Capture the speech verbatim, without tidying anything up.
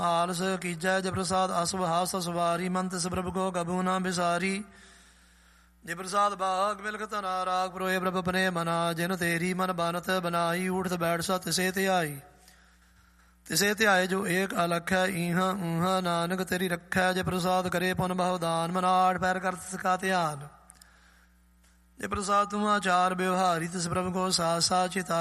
ਆਲਸ ਕੀਜੈ ਜੇ ਪ੍ਰਸਾਦ ਅਸਵ ਹਾਸ ਸਵਾਰੀ ਮਨ ਤਿਸ ਪ੍ਰਭ ਕੋ ਕਬੂ ਨਾ ਬਿਸਾਰੀ ਜੇ ਪ੍ਰਸਾਦ ਬਾਗ ਮਿਲਕ ਧਨਾ ਰਾਗ ਪਰੋਏ ਪ੍ਰਭ ਪਨੇ ਮਨਾ ਜਿਨ ਤੇਰੀ ਮਨ ਬਾਨਤ ਬਨਾਈ ਊਠਤ ਬੈਠ ਸਾ ਤਿਸੇ ਧਿਆਈ ਤਿਸੇ ਧਿਆਏ ਜੋ ਏਕ ਅਲਖੈ ਈਹਾਂ ਊਹਾਂ ਨਾਨਕ ਤੇਰੀ ਰੱਖੈ ਜੇ ਪ੍ਰਸਾਦ ਕਰੇ ਪੁਨ ਬਹੁ ਦਾਨ ਮਨਾੜ ਪੈਰ ਕਰ ਸਕਾ ਧਿਆਨ ਜੇ ਪ੍ਰਸਾਦ ਤੂੰ ਆਚਾਰ ਵਿਵਹਾਰੀ ਤਿਸ ਪ੍ਰਭ ਕੋ ਸਾਥ ਸਾਚਿਤਾ